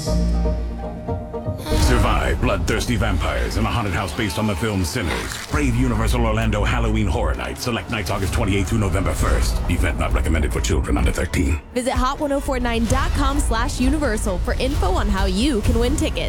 Survive bloodthirsty vampires in a haunted house based on the film Sinners. Brave Universal Orlando Halloween Horror Nights. Select nights August 28th through November 1st. Event not recommended for children under 13. Visit hot1049.com/universal for info on how you can win tickets.